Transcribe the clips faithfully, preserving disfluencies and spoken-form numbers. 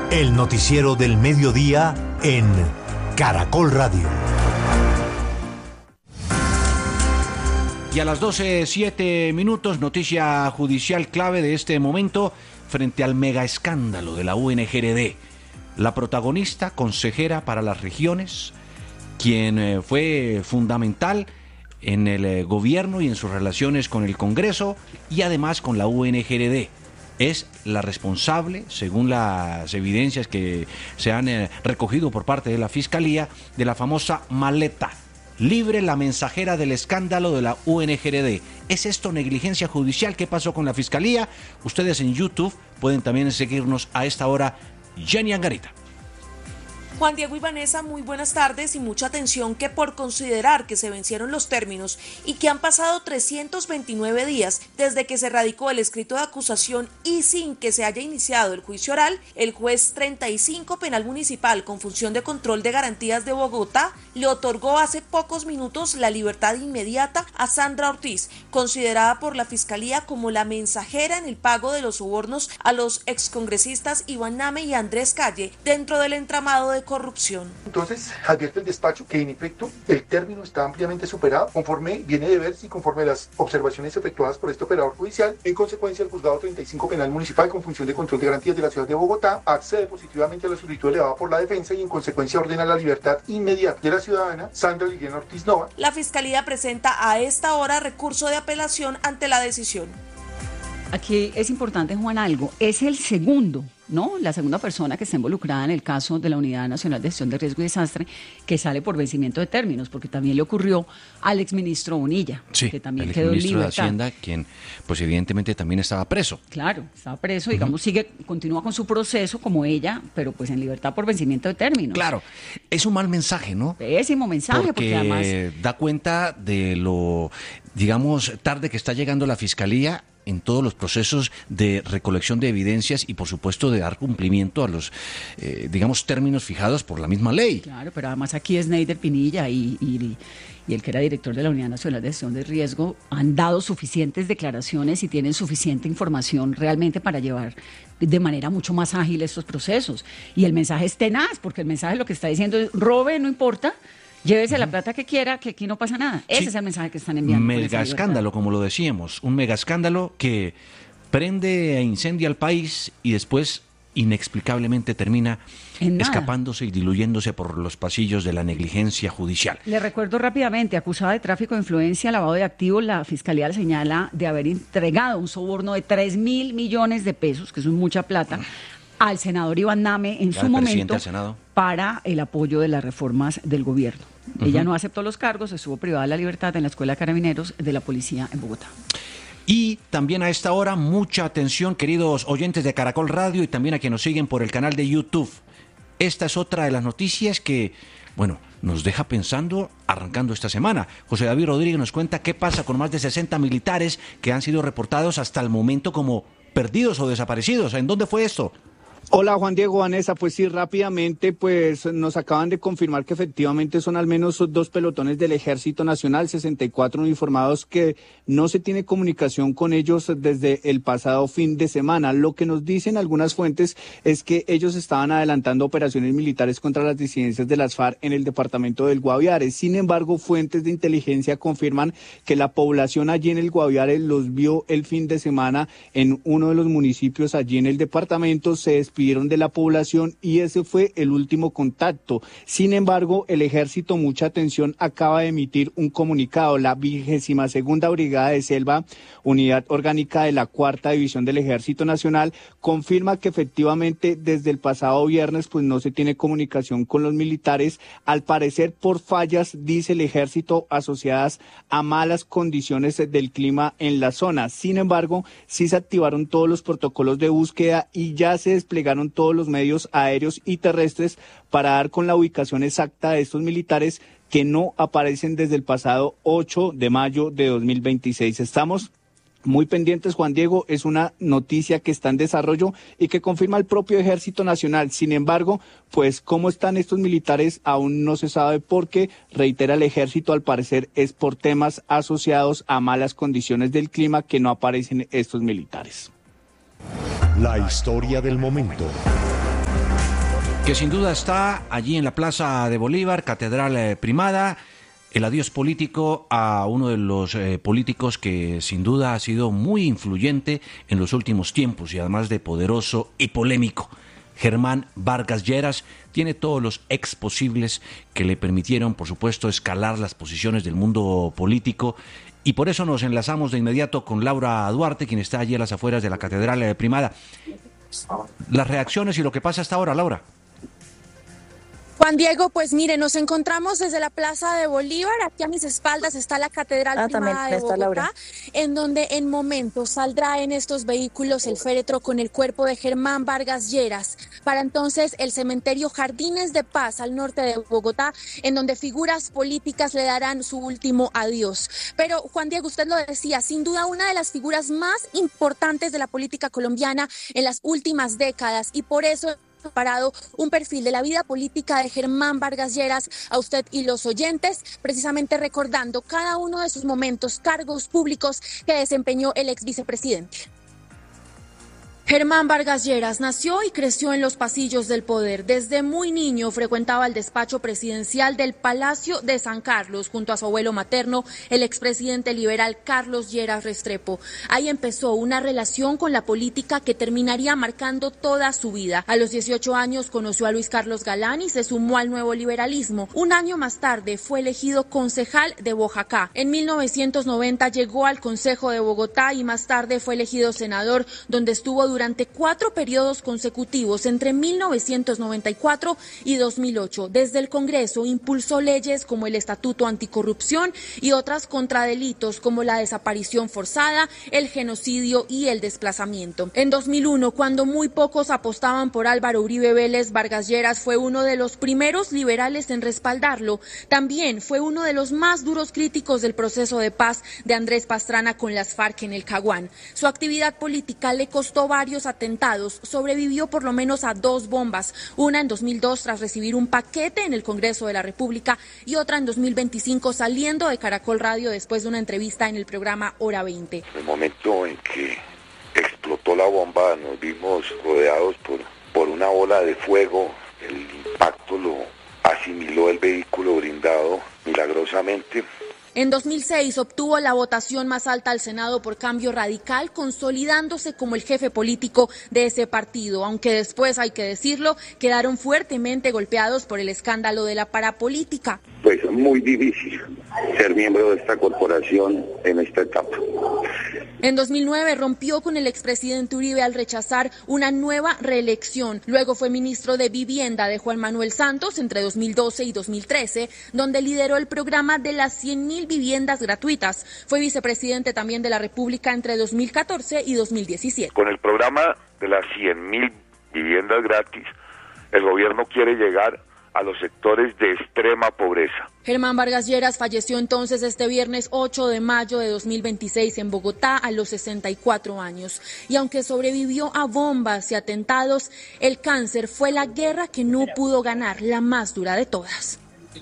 El noticiero del mediodía en Caracol Radio. Y a las doce, siete minutos, noticia judicial clave de este momento frente al mega escándalo de la U N G R D. La protagonista, consejera para las regiones, quien eh, fue fundamental en el eh, gobierno y en sus relaciones con el Congreso y además con la U N G R D. Es la responsable, según las evidencias que se han eh, recogido por parte de la Fiscalía, de la famosa maleta. Libre, la mensajera del escándalo de la U N G R D. ¿Es esto negligencia judicial? ¿Qué pasó con la Fiscalía? Ustedes en YouTube pueden también seguirnos a esta hora. Jenny Angarita. Juan Diego y Vanessa, muy buenas tardes y mucha atención que por considerar que se vencieron los términos y que han pasado trescientos veintinueve días desde que se radicó el escrito de acusación y sin que se haya iniciado el juicio oral, el juez treinta y cinco Penal Municipal con función de control de garantías de Bogotá le otorgó hace pocos minutos la libertad inmediata a Sandra Ortiz, considerada por la Fiscalía como la mensajera en el pago de los sobornos a los excongresistas Iván Name y Andrés Calle dentro del entramado de corrupción. Entonces, advierte el despacho que en efecto el término está ampliamente superado, conforme viene de verse y conforme las observaciones efectuadas por este operador judicial. En consecuencia, el juzgado treinta y cinco Penal Municipal con función de control de garantías de la ciudad de Bogotá accede positivamente a la solicitud elevada por la defensa y en consecuencia ordena la libertad inmediata de la ciudadana Sandra Liliana Ortiz Nova. La Fiscalía presenta a esta hora recurso de apelación ante la decisión. Aquí es importante, Juan, algo. Es el segundo, ¿no? La segunda persona que está involucrada en el caso de la Unidad Nacional de Gestión de Riesgo y Desastre que sale por vencimiento de términos, porque también le ocurrió al exministro Bonilla, sí, que también el quedó en exministro de libertad. Hacienda, quien pues evidentemente también estaba preso. Claro, estaba preso, digamos, uh-huh. sigue, continúa con su proceso como ella, pero pues en libertad por vencimiento de términos. Claro, es un mal mensaje, ¿no? Pésimo mensaje, porque, porque además da cuenta de lo, digamos, tarde que está llegando la Fiscalía en todos los procesos de recolección de evidencias y, por supuesto, de dar cumplimiento a los, eh, digamos, términos fijados por la misma ley. Claro, pero además aquí es Neider Pinilla y, y, y el que era director de la Unidad Nacional de Gestión de Riesgo han dado suficientes declaraciones y tienen suficiente información realmente para llevar de manera mucho más ágil estos procesos. Y el mensaje es tenaz, porque el mensaje lo que está diciendo es, robe, no importa, llévese uh-huh. la plata que quiera, que aquí no pasa nada. Ese sí. es el mensaje que están enviando. Mega escándalo, como lo decíamos, un mega escándalo que prende e incendia al país y después inexplicablemente termina escapándose y diluyéndose por los pasillos de la negligencia judicial. Le recuerdo rápidamente, acusada de tráfico de influencia, lavado de activos, la Fiscalía le señala de haber entregado un soborno de tres mil millones de pesos, que eso es mucha plata, al senador Iván Name en su momento para el apoyo de las reformas del gobierno. Uh-huh. Ella no aceptó los cargos, estuvo privada de la libertad en la Escuela de Carabineros de la Policía en Bogotá. Y también a esta hora, mucha atención, queridos oyentes de Caracol Radio y también a quienes nos siguen por el canal de YouTube. Esta es otra de las noticias que, bueno, nos deja pensando arrancando esta semana. José David Rodríguez nos cuenta qué pasa con más de sesenta militares que han sido reportados hasta el momento como perdidos o desaparecidos. ¿En dónde fue esto? Hola Juan Diego, Vanessa, pues sí, rápidamente pues nos acaban de confirmar que efectivamente son al menos dos pelotones del Ejército Nacional, sesenta y cuatro uniformados que no se tiene comunicación con ellos desde el pasado fin de semana. Lo que nos dicen algunas fuentes es que ellos estaban adelantando operaciones militares contra las disidencias de las FARC en el departamento del Guaviare. Sin embargo, fuentes de inteligencia confirman que la población allí en el Guaviare los vio el fin de semana en uno de los municipios allí en el departamento, se despidieron de la población y ese fue el último contacto. Sin embargo, el ejército, mucha atención, acaba de emitir un comunicado. La vigésima segunda Brigada de Selva, unidad orgánica de la cuarta división del Ejército Nacional, confirma que efectivamente desde el pasado viernes pues no se tiene comunicación con los militares, al parecer por fallas, dice el ejército, asociadas a malas condiciones del clima en la zona. Sin embargo, sí se activaron todos los protocolos de búsqueda y ya se desplegaron todos los medios aéreos y terrestres para dar con la ubicación exacta de estos militares que no aparecen desde el pasado ocho de mayo de dos mil veintiséis. Estamos muy pendientes, Juan Diego, es una noticia que está en desarrollo y que confirma el propio Ejército Nacional. Sin embargo, pues cómo están estos militares aún no se sabe porque, reitera el Ejército, al parecer es por temas asociados a malas condiciones del clima que no aparecen estos militares. La historia del momento. que sin duda está allí en la Plaza de Bolívar, Catedral eh, Primada, el adiós político a uno de los eh, políticos que sin duda ha sido muy influyente en los últimos tiempos y además de poderoso y polémico. Germán Vargas Lleras tiene todos los ex posibles que le permitieron, por supuesto, escalar las posiciones del mundo político, y por eso nos enlazamos de inmediato con Laura Duarte, quien está allí a las afueras de la Catedral eh, Primada. Las reacciones y lo que pasa hasta ahora, Laura. Juan Diego, pues mire, nos encontramos desde la Plaza de Bolívar. Aquí a mis espaldas está la Catedral ah, Primada de Bogotá, en donde en momentos saldrá en estos vehículos el féretro con el cuerpo de Germán Vargas Lleras. Para entonces el cementerio Jardines de Paz al norte de Bogotá, en donde figuras políticas le darán su último adiós. Pero Juan Diego, usted lo decía, sin duda una de las figuras más importantes de la política colombiana en las últimas décadas, y por eso preparado un perfil de la vida política de Germán Vargas Lleras a usted y los oyentes, precisamente recordando cada uno de sus momentos, cargos públicos que desempeñó el ex vicepresidente. Germán Vargas Lleras nació y creció en los pasillos del poder. Desde muy niño frecuentaba el despacho presidencial del Palacio de San Carlos junto a su abuelo materno, el expresidente liberal Carlos Lleras Restrepo. Ahí empezó una relación con la política que terminaría marcando toda su vida. A los dieciocho años conoció a Luis Carlos Galán y se sumó al nuevo liberalismo. Un año más tarde fue elegido concejal de Boyacá. En mil novecientos noventa llegó al Consejo de Bogotá y más tarde fue elegido senador, donde estuvo durante durante cuatro periodos consecutivos entre mil novecientos noventa y cuatro y dos mil ocho. Desde el Congreso impulsó leyes como el Estatuto Anticorrupción y otras contra delitos como la desaparición forzada, el genocidio y el desplazamiento. En dos mil uno, cuando muy pocos apostaban por Álvaro Uribe Vélez, Vargas Lleras fue uno de los primeros liberales en respaldarlo. También fue uno de los más duros críticos del proceso de paz de Andrés Pastrana con las FARC en el Caguán. Su actividad política le costó varios atentados, sobrevivió por lo menos a dos bombas, una en dos mil dos tras recibir un paquete en el Congreso de la República y otra en dos mil veinticinco saliendo de Caracol Radio después de una entrevista en el programa Hora veinte. En el momento en que explotó la bomba nos vimos rodeados por, por una ola de fuego, el impacto lo asimiló el vehículo blindado milagrosamente. En dos mil seis obtuvo la votación más alta al Senado por Cambio Radical, consolidándose como el jefe político de ese partido, aunque después, hay que decirlo, quedaron fuertemente golpeados por el escándalo de la parapolítica. Pues muy difícil ser miembro de esta corporación en esta etapa. En dos mil nueve rompió con el expresidente Uribe al rechazar una nueva reelección. Luego fue ministro de Vivienda de Juan Manuel Santos entre dos mil doce y dos mil trece, donde lideró el programa de las cien mil viviendas gratuitas. Fue vicepresidente también de la República entre dos mil catorce y dos mil diecisiete. Con el programa de las cien mil viviendas gratis, el gobierno quiere llegar a los sectores de extrema pobreza. Germán Vargas Lleras falleció entonces este viernes ocho de mayo de dos mil veintiséis en Bogotá a los sesenta y cuatro años. Y aunque sobrevivió a bombas y atentados, el cáncer fue la guerra que no pudo ganar, la más dura de todas.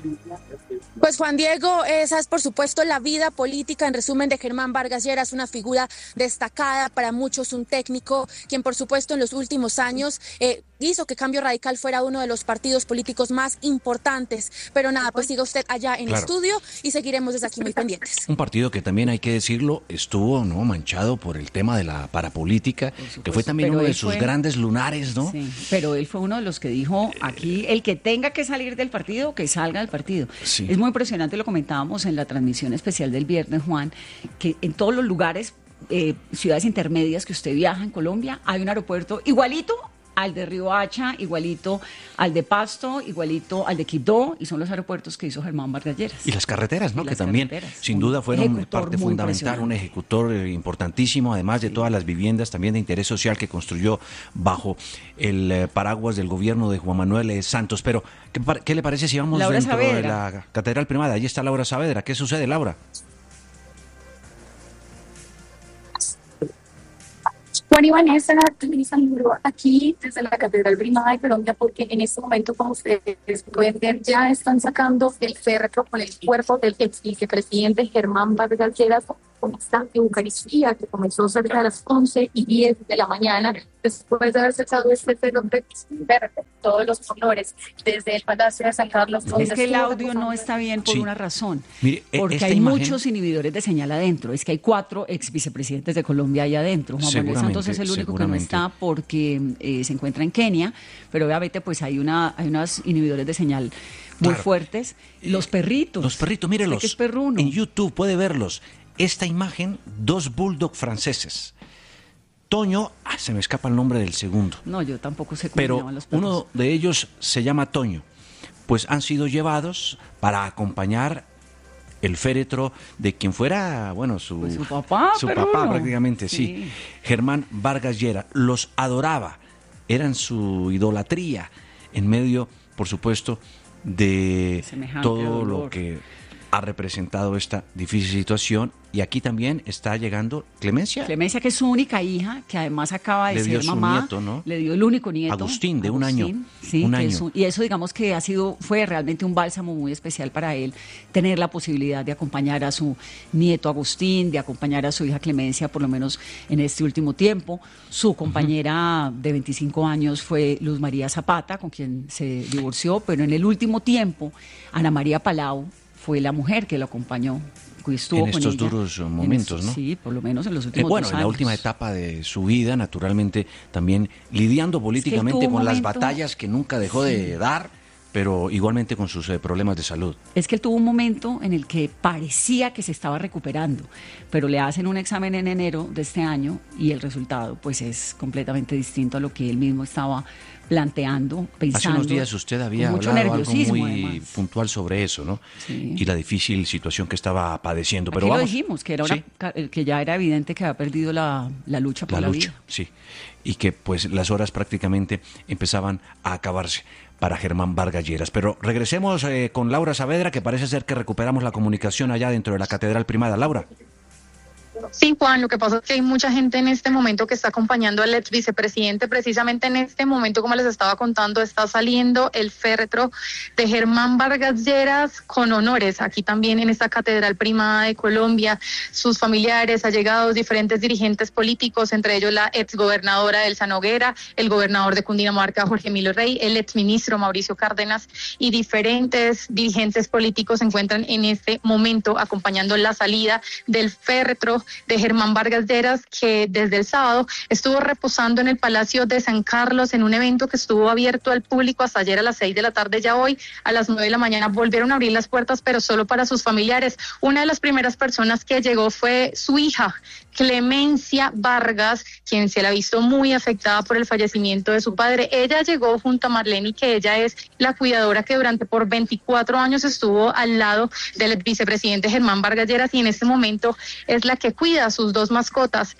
Pues Juan Diego, esa es por supuesto la vida política en resumen de Germán Vargas Lleras, una figura destacada, para muchos un técnico, quien por supuesto en los últimos años eh, hizo que Cambio Radical fuera uno de los partidos políticos más importantes. Pero nada, pues siga usted allá en Claro. el estudio y seguiremos desde aquí muy pendientes. Un partido que también, hay que decirlo, estuvo no manchado por el tema de la parapolítica, que fue también pero uno de él sus fue- grandes lunares, ¿no? Sí, pero él fue uno de los que dijo aquí, el que tenga que salir del partido, que salga del partido. Sí. Es muy impresionante, lo comentábamos en la transmisión especial del viernes, Juan, que en todos los lugares, eh, ciudades intermedias que usted viaja en Colombia, hay un aeropuerto igualito al de Riohacha, igualito al de Pasto, igualito al de Quibdó, y son los aeropuertos que hizo Germán Vargas Lleras. Y las carreteras, ¿no? Y Que las también, carreteras. sin Un duda, fueron ejecutor parte muy fundamental, un impresionante. ejecutor eh, importantísimo, además de todas las viviendas también de interés social que construyó bajo el eh, paraguas del gobierno de Juan Manuel eh, Santos. Pero, ¿qué, par- qué le parece si vamos Laura dentro de Saavedra. la Catedral Primada? Allí está Laura Saavedra. ¿Qué sucede, Laura? Juan y Vanessa, saludo aquí desde la Catedral Primada de Colombia, porque en este momento, como ustedes pueden ver, ya están sacando el féretro con el cuerpo del ex vicepresidente Germán Vargas Lleras con esta Eucaristía que comenzó cerca de las once y diez de la mañana, después de haber sacado este féretro todos los honores desde el Palacio de San Carlos. Es que el audio no está bien por Sí. una razón, Mire, e- porque esta hay imagen- muchos inhibidores de señal adentro. Es que hay cuatro ex vicepresidentes de Colombia ahí adentro. Juan Manuel Seguramente, Santos es el único que no seguramente. está porque eh, se encuentra en Kenia, pero obviamente pues hay una hay unos inhibidores de señal muy Claro. fuertes. Los perritos. Los perritos, Usted mírelos. que es perruno. En YouTube puede verlos. Esta imagen, dos bulldog franceses. Toño, ah, se me escapa el nombre del segundo. No, yo tampoco sé cómo Pero llaman los perros. uno de ellos se llama Toño. Pues han sido llevados para acompañar el féretro de quien fuera, bueno, su, Pues su papá, su perruno. papá prácticamente, sí. Sí. Germán Vargas Llera. Los adoraba, eran su idolatría en medio, por supuesto, de Semejante todo lo dolor. que ha representado esta difícil situación. Y aquí también está llegando Clemencia. Clemencia, que es su única hija, que además acaba de Le dio ser su mamá, nieto, ¿no? le dio el único nieto. Agustín, de un año. Sí, Un que año. es un- y eso digamos que ha sido, fue realmente un bálsamo muy especial para él, tener la posibilidad de acompañar a su nieto Agustín, de acompañar a su hija Clemencia, por lo menos en este último tiempo. Su compañera de veinticinco años fue Luz María Zapata, con quien se divorció, pero en el último tiempo, Ana María Palau fue la mujer que lo acompañó. Que estuvo En con estos ella. duros En momentos, estos- ¿no? Sí, por lo menos en los Eh, últimos bueno, dos en la años. última etapa de su vida, naturalmente, también lidiando políticamente tuvo un con las momento- batallas que nunca dejó de dar, pero igualmente con sus eh, problemas de salud. Es que él tuvo un momento en el que parecía que se estaba recuperando, pero le hacen un examen en enero de este año y el resultado pues es completamente distinto a lo que él mismo estaba planteando, pensando. Hace unos días usted había con mucho hablado algo nerviosismo, muy además. puntual sobre eso, ¿no? Sí. Y la difícil situación que estaba padeciendo. Aquí Pero lo vamos. dijimos, que, era una, Sí, que ya era evidente que había perdido la, la lucha por la la, lucha, vida. sí. Y que pues las horas prácticamente empezaban a acabarse para Germán Vargas Lleras. Pero regresemos eh, con Laura Saavedra, que parece ser que recuperamos la comunicación allá dentro de la Catedral Primada. Laura. Sí, Juan, lo que pasa es que hay mucha gente en este momento que está acompañando al ex vicepresidente. Precisamente en este momento, como les estaba contando, está saliendo el féretro de Germán Vargas Lleras con honores. Aquí también en esta Catedral Primada de Colombia, sus familiares, allegados, diferentes dirigentes políticos, entre ellos la ex gobernadora Elsa Noguera, el gobernador de Cundinamarca, Jorge Emilio Rey, el ex ministro Mauricio Cárdenas y diferentes dirigentes políticos se encuentran en este momento acompañando la salida del féretro de Germán Vargas Lleras, que desde el sábado estuvo reposando en el Palacio de San Carlos en un evento que estuvo abierto al público hasta ayer a las seis de la tarde. Ya hoy a las nueve de la mañana volvieron a abrir las puertas, pero solo para sus familiares. Una de las primeras personas que llegó fue su hija, Clemencia Vargas, quien se la ha visto muy afectada por el fallecimiento de su padre. Ella llegó junto a Marlene, que ella es la cuidadora que durante por veinticuatro años estuvo al lado del vicepresidente Germán Vargas Lleras y en este momento es la que cuida a sus dos mascotas,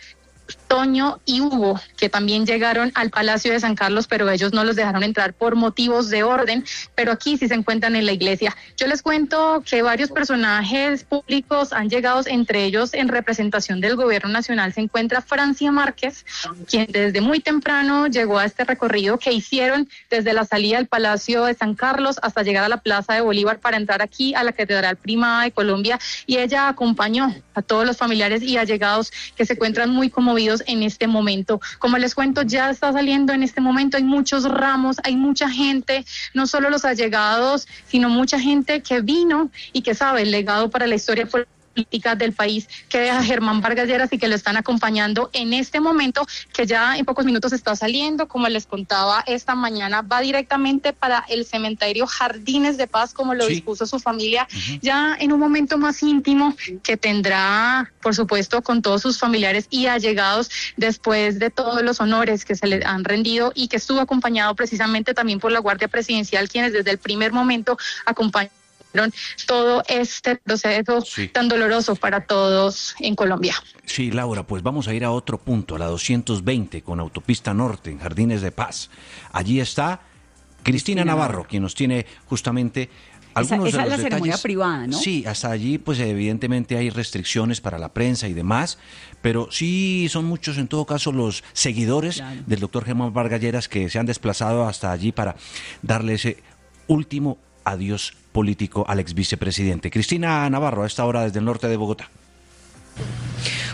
Toño y Hugo, que también llegaron al Palacio de San Carlos, pero ellos no los dejaron entrar por motivos de orden, pero aquí sí se encuentran en la iglesia. Yo les cuento que varios personajes públicos han llegado, entre ellos en representación del gobierno nacional se encuentra Francia Márquez, quien desde muy temprano llegó a este recorrido que hicieron desde la salida del Palacio de San Carlos hasta llegar a la Plaza de Bolívar para entrar aquí a la Catedral Primada de Colombia, y ella acompañó a todos los familiares y allegados que se encuentran muy conmovidos en este momento. Como les cuento, ya está saliendo en este momento, hay muchos ramos, hay mucha gente, no solo los allegados, sino mucha gente que vino y que sabe el legado para la historia política del país que deja Germán Vargas Lleras y que lo están acompañando en este momento, que ya en pocos minutos está saliendo. Como les contaba esta mañana, va directamente para el cementerio Jardines de Paz, como lo Sí. dispuso su familia, Ujú. ya en un momento más íntimo que tendrá, por supuesto, con todos sus familiares y allegados después de todos los honores que se le han rendido y que estuvo acompañado precisamente también por la Guardia Presidencial, quienes desde el primer momento acompañaron todo este proceso Sí. tan doloroso para todos en Colombia. Sí, Laura, pues vamos a ir a otro punto, a la doscientos veinte, con Autopista Norte, en Jardines de Paz. Allí está Cristina, Cristina Navarro, Navarro. quien nos tiene justamente algunos esa de es los la ceremonia detalles. privada, ¿no? Sí, hasta allí pues evidentemente hay restricciones para la prensa y demás, pero sí son muchos en todo caso los seguidores Claro. del doctor Germán Vargas Lleras que se han desplazado hasta allí para darle ese último adiós político al ex vicepresidente. Cristina Navarro, a esta hora desde el norte de Bogotá.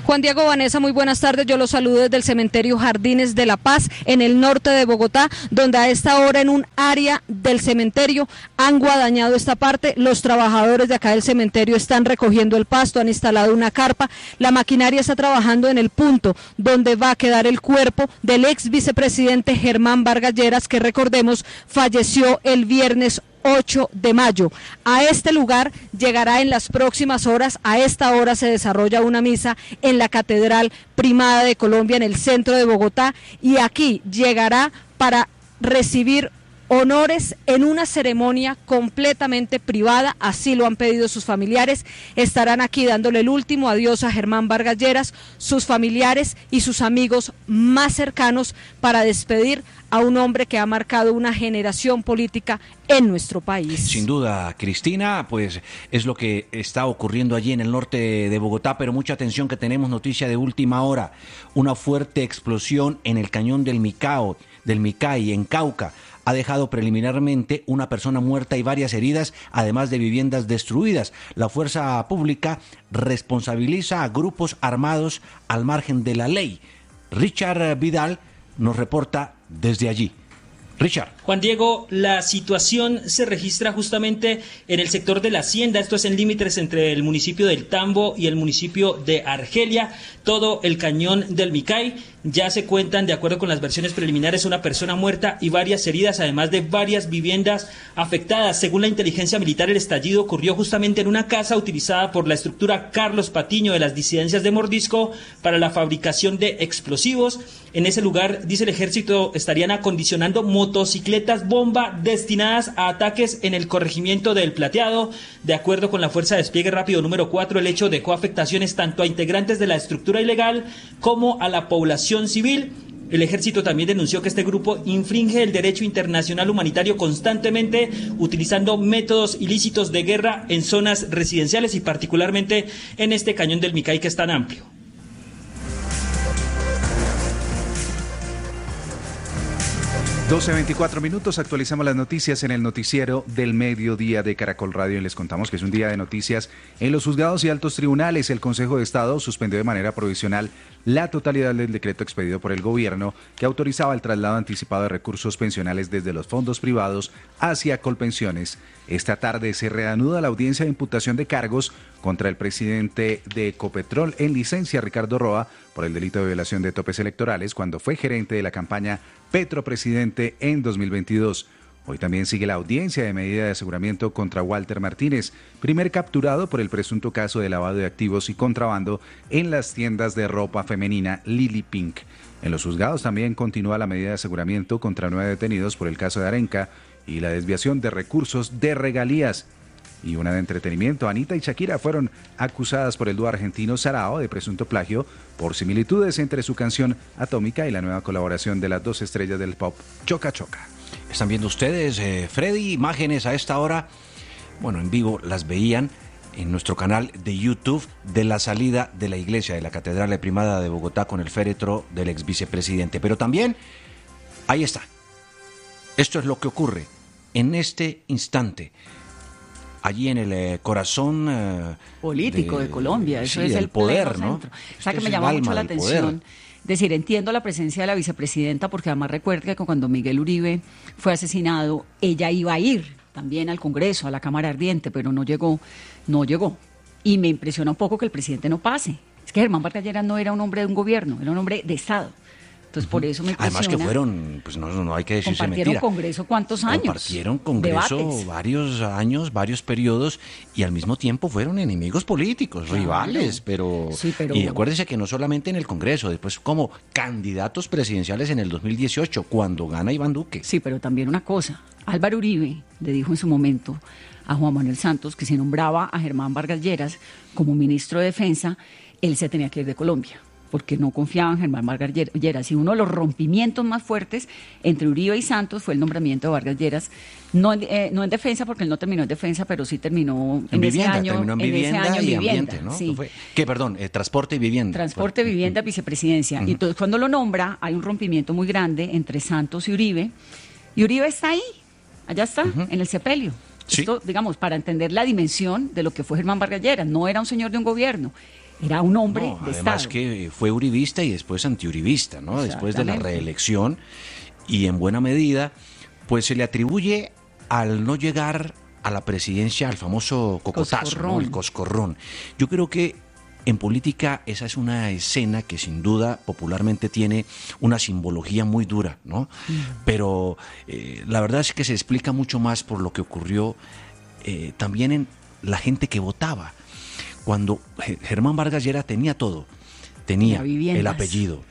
Juan Diego, Vanessa, muy buenas tardes. Yo los saludo desde el cementerio Jardines de la Paz, en el norte de Bogotá, donde a esta hora en un área del cementerio han guadañado esta parte. Los trabajadores de acá del cementerio están recogiendo el pasto, han instalado una carpa. La maquinaria está trabajando en el punto donde va a quedar el cuerpo del ex vicepresidente Germán Vargas Lleras, que recordemos falleció el viernes ocho de mayo. A este lugar llegará en las próximas horas. A esta hora se desarrolla una misa en la Catedral Primada de Colombia, en el centro de Bogotá, y aquí llegará para recibir honores en una ceremonia completamente privada. Así lo han pedido sus familiares. Estarán aquí dándole el último adiós a Germán Vargas Lleras, sus familiares y sus amigos más cercanos, para despedir a un hombre que ha marcado una generación política en nuestro país. Sin duda, Cristina, pues es lo que está ocurriendo allí en el norte de Bogotá, pero mucha atención, que tenemos noticia de última hora. Una fuerte explosión en el cañón del Micao, del Micay, en Cauca, ha dejado preliminarmente una persona muerta y varias heridas, además de viviendas destruidas. La fuerza pública responsabiliza a grupos armados al margen de la ley. Richard Vidal nos reporta desde allí. Richard. Juan Diego, la situación se registra justamente en el sector de la Hacienda, esto es en límites entre el municipio del Tambo y el municipio de Argelia, todo el cañón del Micay. Ya se cuentan, de acuerdo con las versiones preliminares, una persona muerta y varias heridas, además de varias viviendas afectadas. Según la inteligencia militar, el estallido ocurrió justamente en una casa utilizada por la estructura Carlos Patiño de las disidencias de Mordisco para la fabricación de explosivos. En ese lugar, dice el ejército, estarían acondicionando motocicletas bomba destinadas a ataques en el corregimiento del Plateado. De acuerdo con la Fuerza de Despliegue Rápido número cuatro, el hecho dejó afectaciones tanto a integrantes de la estructura ilegal como a la población civil. El ejército también denunció que este grupo infringe el derecho internacional humanitario constantemente, utilizando métodos ilícitos de guerra en zonas residenciales y particularmente en este cañón del Micay, que es tan amplio. doce veinticuatro minutos, actualizamos las noticias en el noticiero del mediodía de Caracol Radio y les contamos que es un día de noticias en los juzgados y altos tribunales. El Consejo de Estado suspendió de manera provisional la totalidad del decreto expedido por el gobierno que autorizaba el traslado anticipado de recursos pensionales desde los fondos privados hacia Colpensiones. Esta tarde se reanuda la audiencia de imputación de cargos contra el presidente de Ecopetrol en licencia, Ricardo Roa, por el delito de violación de topes electorales cuando fue gerente de la campaña Petropresidente en dos mil veintidós. Hoy también sigue la audiencia de medida de aseguramiento contra Walter Martínez, primer capturado por el presunto caso de lavado de activos y contrabando en las tiendas de ropa femenina Lily Pink. En los juzgados también continúa la medida de aseguramiento contra nueve detenidos por el caso de Arenca y la desviación de recursos de regalías. Y una de entretenimiento, Anita y Shakira fueron acusadas por el dúo argentino Sarao de presunto plagio por similitudes entre su canción Atómica y la nueva colaboración de las dos estrellas del pop, Choca Choca. Están viendo ustedes, eh, Freddy, imágenes a esta hora, bueno, en vivo las veían en nuestro canal de YouTube, de la salida de la iglesia de la Catedral Primada de Bogotá con el féretro del ex vicepresidente. Pero también, ahí está, esto es lo que ocurre en este instante. Allí en el eh, corazón eh, político de, de Colombia, eso sí, es el poder, ¿no? Centro. O sea, que me llama mucho la atención. Es decir, entiendo la presencia de la vicepresidenta, porque además recuerda que cuando Miguel Uribe fue asesinado, ella iba a ir también al Congreso, a la Cámara Ardiente, pero no llegó, no llegó. Y me impresiona un poco que el presidente no pase. Es que Germán Vargas Lleras no era un hombre de un gobierno, era un hombre de Estado. Entonces, por eso me impresiona. Además que fueron, pues no, no hay que decirse mentira. Compartieron Congreso ¿cuántos años? Compartieron Congreso Debates. varios años, varios periodos, y al mismo tiempo fueron enemigos políticos, claro. rivales, pero, sí, pero... Y acuérdense que no solamente en el Congreso, después como candidatos presidenciales en el dos mil dieciocho, cuando gana Iván Duque. Sí, pero también una cosa, Álvaro Uribe le dijo en su momento a Juan Manuel Santos que si nombraba a Germán Vargas Lleras como ministro de Defensa, él se tenía que ir de Colombia, porque no confiaban en Germán Vargas Lleras. Y uno de los rompimientos más fuertes entre Uribe y Santos fue el nombramiento de Vargas Lleras, no, eh, no en defensa, porque él no terminó en defensa, pero sí terminó en, en vivienda, ese año. Terminó en, en vivienda ese año y vivienda, ambiente, ¿no? Sí. ¿Qué, perdón? Eh, transporte y vivienda. Transporte, fue. vivienda, vicepresidencia. Uh-huh. Y entonces cuando lo nombra, hay un rompimiento muy grande entre Santos y Uribe, y Uribe está ahí, allá está, uh-huh. en el sepelio. Sí. Esto, digamos, para entender la dimensión de lo que fue Germán Vargas Lleras, no era un señor de un gobierno. Era un hombre no, de además Estado. que fue uribista y después antiuribista, ¿no? Después de la reelección, y en buena medida, pues se le atribuye al no llegar a la presidencia al famoso cocotazo, ¿no? El coscorrón. Yo creo que en política esa es una escena que sin duda popularmente tiene una simbología muy dura, ¿no? Mm. Pero eh, la verdad es que se explica mucho más por lo que ocurrió eh, también en la gente que votaba. Cuando Germán Vargas Lleras tenía todo, tenía el apellido,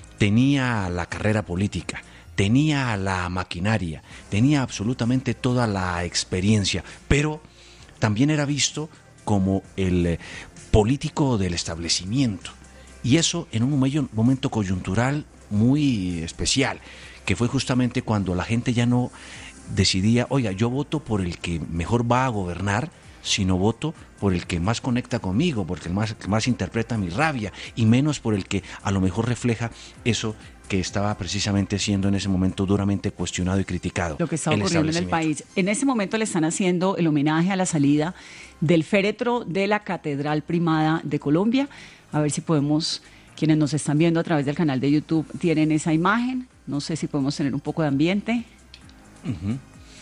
tenía la carrera política, tenía la maquinaria, tenía absolutamente toda la experiencia, pero también era visto como el eh, político del establecimiento, y eso en un momento coyuntural muy especial, que fue justamente cuando la gente ya no decidía, oiga, yo voto por el que mejor va a gobernar, sino voto por el que más conecta conmigo, porque el más, que más interpreta mi rabia, y menos por el que a lo mejor refleja eso que estaba precisamente siendo en ese momento duramente cuestionado y criticado. Lo que está ocurriendo en el país. En ese momento le están haciendo el homenaje a la salida del féretro de la Catedral Primada de Colombia. A ver si podemos, quienes nos están viendo a través del canal de YouTube, tienen esa imagen. No sé si podemos tener un poco de ambiente. Uh-huh.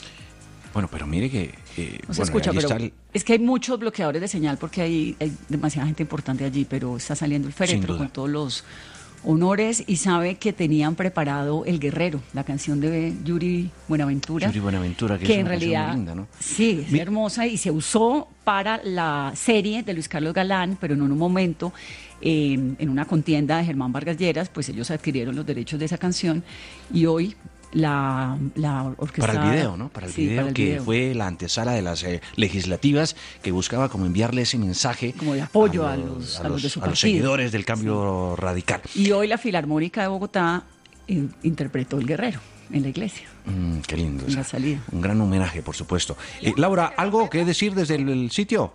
Bueno, pero mire que... Eh, no se bueno, escucha, pero el... es que hay muchos bloqueadores de señal porque hay, hay demasiada gente importante allí, pero está saliendo el féretro con todos los honores, y sabe que tenían preparado El Guerrero, la canción de Yuri Buenaventura. Yuri Buenaventura, que, que es en una realidad muy linda, ¿no? Sí, es Mi... hermosa, y se usó para la serie de Luis Carlos Galán, pero en un momento, eh, en una contienda de Germán Vargas Lleras, pues ellos adquirieron los derechos de esa canción, y hoy la, la orquesta... Para el video, ¿no? Para el sí, video, para el que video. Fue la antesala de las eh, legislativas, que buscaba como enviarle ese mensaje... Como de apoyo a los, a los, a los, de su a los seguidores del cambio sí. radical. Y hoy la Filarmónica de Bogotá eh, interpretó El Guerrero en la iglesia. Mm, qué lindo. En la salida. Un gran homenaje, por supuesto. Eh, Laura, ¿algo que decir desde el, el sitio?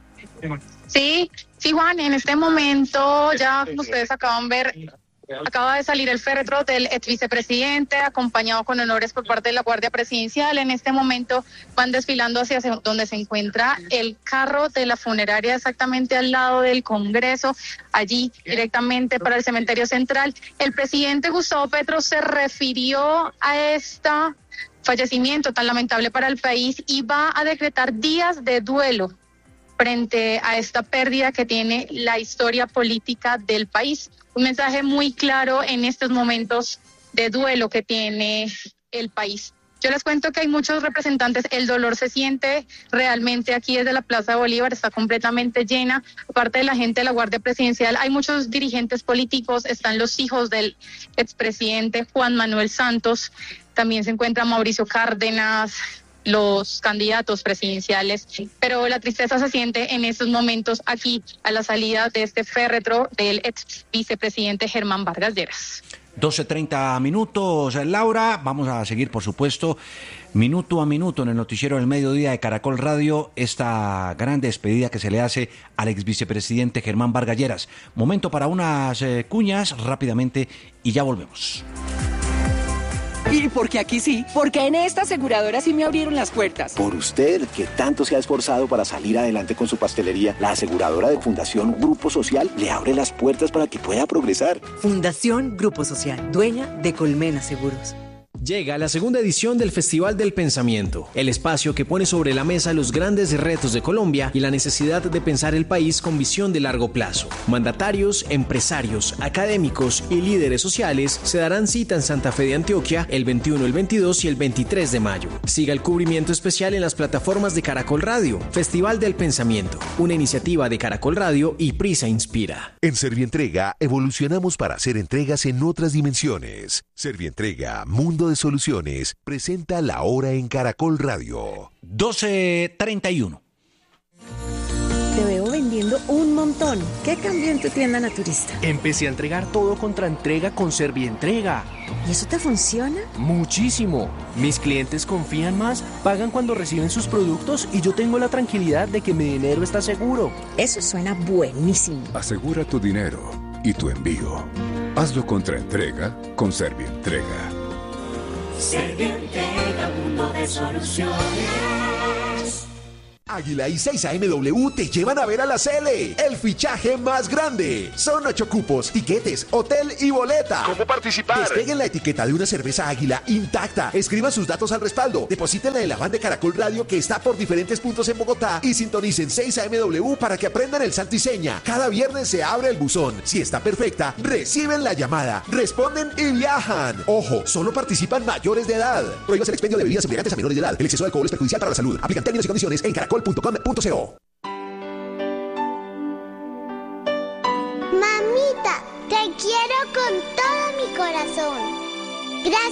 Sí, sí, Juan, en este momento ya ustedes acaban de ver... Acaba de salir el féretro del ex vicepresidente, acompañado con honores por parte de la Guardia Presidencial. En este momento van desfilando hacia donde se encuentra el carro de la funeraria, exactamente al lado del Congreso, allí directamente para el cementerio central. El presidente Gustavo Petro se refirió a este fallecimiento tan lamentable para el país y va a decretar días de duelo frente a esta pérdida que tiene la historia política del país. Un mensaje muy claro en estos momentos de duelo que tiene el país. Yo les cuento que hay muchos representantes, el dolor se siente realmente aquí desde la Plaza Bolívar, está completamente llena. Aparte de la gente de la Guardia Presidencial, hay muchos dirigentes políticos, están los hijos del expresidente Juan Manuel Santos, también se encuentra Mauricio Cárdenas, los candidatos presidenciales, pero la tristeza se siente en estos momentos aquí a la salida de este féretro del ex vicepresidente Germán Vargas Lleras. doce treinta minutos, Laura, vamos a seguir por supuesto minuto a minuto en el noticiero del mediodía de Caracol Radio, esta gran despedida que se le hace al ex vicepresidente Germán Vargas Lleras. Momento para unas eh, cuñas rápidamente y ya volvemos. ¿Y por qué aquí sí? Porque en esta aseguradora sí me abrieron las puertas. Por usted, que tanto se ha esforzado para salir adelante con su pastelería, la aseguradora de Fundación Grupo Social le abre las puertas para que pueda progresar. Fundación Grupo Social, dueña de Colmena Seguros. Llega la segunda edición del Festival del Pensamiento, el espacio que pone sobre la mesa los grandes retos de Colombia y la necesidad de pensar el país con visión de largo plazo. Mandatarios, empresarios, académicos y líderes sociales se darán cita en Santa Fe de Antioquia el veintiuno, el veintidós y el veintitrés de mayo. Siga el cubrimiento especial en las plataformas de Caracol Radio. Festival del Pensamiento, una iniciativa de Caracol Radio y Prisa Inspira. En Servientrega evolucionamos para hacer entregas en otras dimensiones. Servientrega, mundo de soluciones, presenta La Hora en Caracol Radio. doce treinta y uno. Te veo vendiendo un montón. ¿Qué cambió en tu tienda naturista? Empecé a entregar todo contra entrega con Servientrega. ¿Y eso te funciona? Muchísimo. Mis clientes confían más, pagan cuando reciben sus productos y yo tengo la tranquilidad de que mi dinero está seguro. Eso suena buenísimo. Asegura tu dinero y tu envío. Hazlo contra entrega con Servientrega. Servientrega, mundo de soluciones. Águila y seis A M W te llevan a ver a la Cele, el fichaje más grande. Son ocho cupos, tiquetes, hotel y boleta. ¿Cómo participar? Despeguen la etiqueta de una cerveza Águila intacta. Escriban sus datos al respaldo. Deposítenla en la van de Caracol Radio que está por diferentes puntos en Bogotá y sintonicen seis A M W para que aprendan el santo y seña. Cada viernes se abre el buzón. Si está perfecta, reciben la llamada, responden y viajan. Ojo, solo participan mayores de edad. Prohíbas el expendio de bebidas embriagantes a menores de edad. El exceso de alcohol es perjudicial para la salud. Aplican términos y condiciones en caracol punto com punto co. Mamita, te quiero con todo mi corazón. Gracias